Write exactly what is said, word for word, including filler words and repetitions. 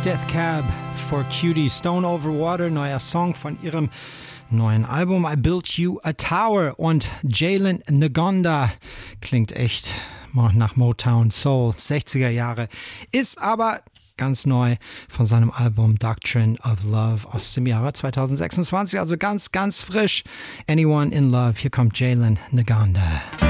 Death Cab for Cutie. Stone Over Water, neuer Song von ihrem neuen Album I Built You a Tower. Und Jalen Ngonda klingt echt nach Motown Soul, sechziger Jahre, ist aber ganz neu von seinem Album Doctrine of Love aus dem Jahre zwanzig sechsundzwanzig, also ganz, ganz frisch. Anyone in Love, hier kommt Jalen Ngonda.